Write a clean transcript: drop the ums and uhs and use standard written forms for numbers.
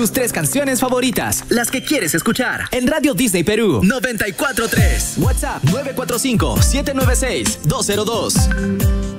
tus 3 canciones favoritas, las que quieres escuchar. En Radio Disney Perú 94.3. WhatsApp 945-796-202.